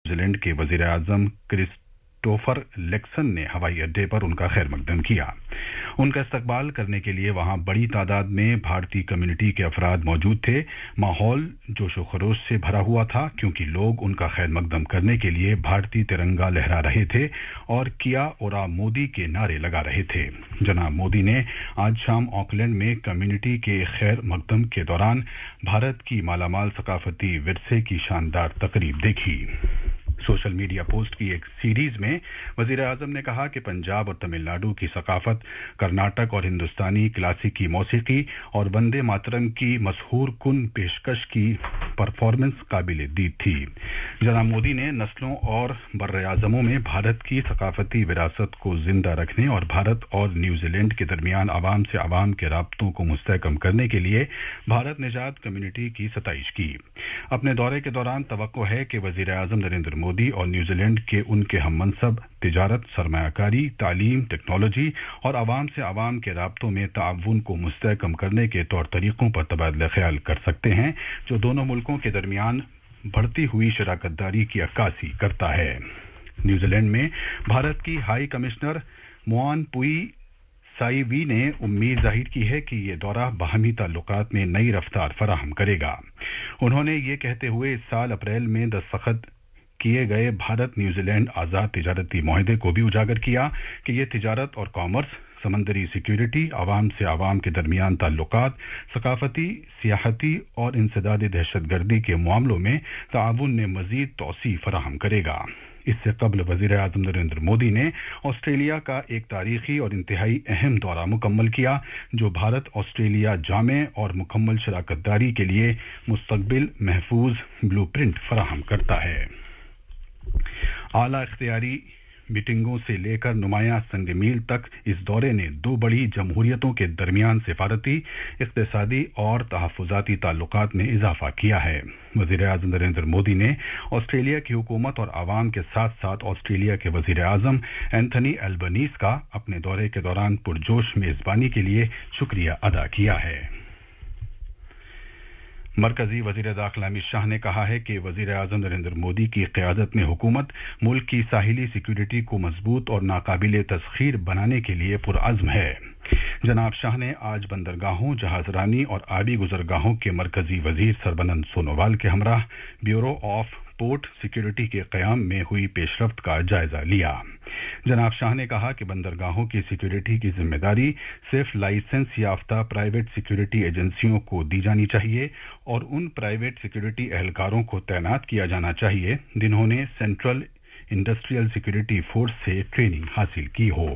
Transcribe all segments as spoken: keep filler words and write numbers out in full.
New Zealand के वजीर आजम Christopher Luxon ने हवाई अड्डे पर उनका खैर मकदम किया। उनका इस्तकबाल करने के लिए वहां बड़ी तादाद में भारतीय कम्युनिटी के अफराद मौजूद थे। माहौल जोशो खरोश से भरा हुआ था क्योंकि लोग उनका खैर मकदम करने के लिए भारतीय तिरंगा लहरा रहे थे और किया ओरा मोदी के नारे लगा रहे थे। जनाब मोदी ने आज शाम ऑकलैंड में कम्युनिटी के खैर मकदम के दौरान भारत की मालामाल सकाफती विरसे की शानदार तकरीब देखी। सोशल मीडिया पोस्ट की एक सीरीज में वजीर आजम ने कहा कि पंजाब और तमिलनाडु की सकाफत, कर्नाटक और हिंदुस्तानी क्लासिकी मौसीकी और वंदे मातरम की मशहूर कुन पेशकश की परफॉर्मेंस काबिल दीद थी। जनाब मोदी ने नस्लों और बर्र-ए-आज़मों में भारत की सकाफती विरासत को जिंदा रखने और भारत और न्यूजीलैंड के दरमियान आवाम से आवाम के राब्तों को मुस्तहकम करने के लिए भारत निजात कम्युनिटी की सताइश की। अपने दौरे के दौरान तवक्को है कि वजीर आजम नरेंद्र मोदी और न्यूजीलैंड के उनके हममनसब तिजारत, सरमायाकारी, तालीम, टेक्नोलॉजी और आवाम से आवाम के राब्तों में ताउन को मुस्तहकम करने के तौर तरीकों पर तबादला ख्याल कर सकते हैं, जो दोनों मुल्कों के दरमियान बढ़ती हुई शराकतदारी की अक्कासी करता है। न्यूजीलैंड में भारत की हाई कमिश्नर मोआन पुई साइवी ने उम्मीद जाहिर की है कि ये दौरा बाहमी ताल्लुकात में नई रफ्तार फराहम करेगा। उन्होंने ये कहते हुए इस साल अप्रैल में दस्तखत किए गए भारत न्यूजीलैंड आजाद तिजारती मुआहदे को भी उजागर किया कि ये तिजारत और कॉमर्स, समंदरी सिक्योरिटी, आवाम से आवाम के दरमियान ताल्लुकात, सकाफती, सियाहती और इंसदादी दहशतगर्दी के मामलों में ताउन में मजीद तौसी फराहम करेगा। इससे कबल वजीर आजम नरेंद्र मोदी ने ऑस्ट्रेलिया का एक तारीखी और इंतहाई अहम दौरा मुकम्मल किया, जो भारत ऑस्ट्रेलिया जामे और मुकम्मल शराकतदारी के लिए मुस्तकबिल महफूज ब्लूप्रिंट फराहम करता है। आला इख्तियारी मीटिंगों से लेकर नुमायां संगमील तक इस दौरे ने दो बड़ी जमहूरियतों के दरमियान सिफारती, इक्तिसादी और तहफ़्फ़ुज़ाती ताल्लुकात में इजाफा किया है। वज़ीर आज़म नरेंद्र मोदी ने ऑस्ट्रेलिया की हुकूमत और आवाम के साथ साथ ऑस्ट्रेलिया के वज़ीर आज़म एंथनी एल्बनीज़ का अपने दौरे के दौरान पुरजोश मेज़बानी के लिए शुक्रिया अदा किया है। मरकजी वजीर दाखिला अमित शाह ने कहा है कि वजीर आजम नरेंद्र मोदी की क़यादत में हुकूमत मुल्क की साहिली सिक्योरिटी को मजबूत और नाकाबिले तस्खीर बनाने के लिए पुरअज़्म है। जनाब शाह ने आज बंदरगाहों, जहाजरानी और आबी गुजरगाहों के मरकजी वजीर सरबनंद सोनोवाल के हमराह ब्यूरो ऑफ पोर्ट सिक्योरिटी के क़याम में हुई पेशरफ्त का जायजा लिया। जनाब शाह ने कहा कि बंदरगाहों की सिक्योरिटी की जिम्मेदारी सिर्फ लाइसेंस याफ्ता प्राइवेट सिक्योरिटी एजेंसियों को दी जानी चाहिए और उन प्राइवेट सिक्योरिटी एहलकारों को तैनात किया जाना चाहिए जिन्होंने सेंट्रल इंडस्ट्रियल सिक्योरिटी फोर्स से ट्रेनिंग हासिल की हो।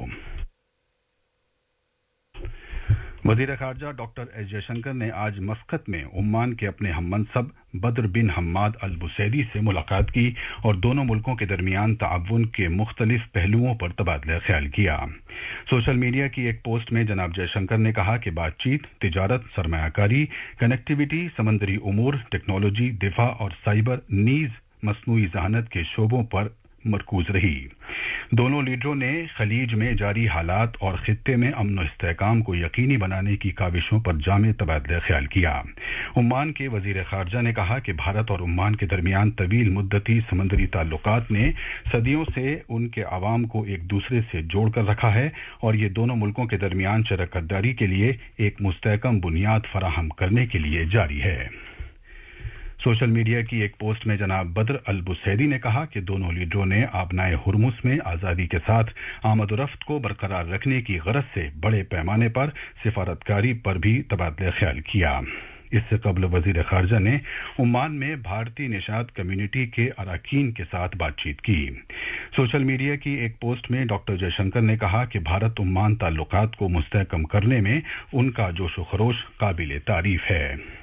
वजीर खारजा डॉक्टर एस जयशंकर ने आज मस्कत में ओमान के अपने हममनसब बद्र बिन हम्माद अल बुसैदी से मुलाकात की और दोनों मुल्कों के दरमियान ताउन के मुख्तलिफ पहलुओं पर तबादला ख्याल किया। सोशल मीडिया की एक पोस्ट में जनाब जयशंकर ने कहा कि बातचीत तिजारत, सरमायाकारी, कनेक्टिविटी, समंदरी उमूर, टेक्नोलॉजी, दिफा और साइबर नीज मसनूई ज़हानत के शोबों पर मरकूज रही। दोनों लीडरों ने खलीज में जारी हालात और खित्ते में अमन और इस्तेहकाम को यकीनी बनाने की काविशों पर जामे तबादला ख्याल किया। ओमान के वजीर खारजा ने कहा कि भारत और ओमान के दरमियान तवील मुद्दती समंदरी ताल्लुकात ने सदियों से उनके आवाम को एक दूसरे से जोड़ कर रखा है और ये दोनों मुल्कों के दरमियान शराकतदारी के लिए एक मुस्तहकम बुनियाद फराहम करने के लिए जारी है। सोशल मीडिया की एक पोस्ट में जनाब बद्र अल बुसैदी ने कहा कि दोनों लीडरों ने आबनाए हुर्मुस में आज़ादी के साथ आमद-ओ-रफ्त को बरकरार रखने की गरज से बड़े पैमाने पर सिफारतकारी पर भी तबादला ख्याल किया। इससे कबल वजीर खारजा ने ओमान में भारतीय निषाद कम्युनिटी के अरकान के साथ बातचीत की। सोशल मीडिया की एक पोस्ट में डॉक्टर जयशंकर ने कहा कि भारत ओमान ताल्लुकात को मुस्तहकम करने में उनका जोशो खरोश काबिल तारीफ है।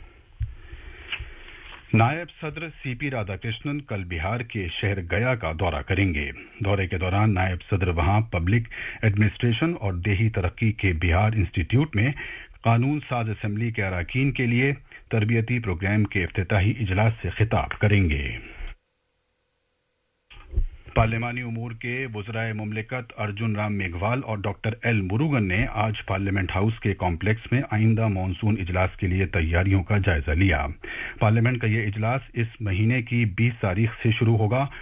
नायब सदर सीपी राधाकृष्णन कल बिहार के शहर गया का दौरा करेंगे। दौरे के दौरान नायब सदर वहां पब्लिक एडमिनिस्ट्रेशन और देही तरक्की के बिहार इंस्टीट्यूट में कानून साज असेंबली के अरकान के लिए तरबियती प्रोग्राम के इफ्तिताही इजलास से खिताब करेंगे। पार्लिमानी उमूर के वज़राए मुमलिकत अर्जुन राम मेघवाल और डॉक्टर एल मुरुगन ने आज पार्लियामेंट हाउस के कॉम्प्लेक्स में आइंदा मॉनसून इजलास के लिए तैयारियों का जायजा लिया। पार्लियामेंट का यह इजलास इस महीने की बीस तारीख से शुरू होगा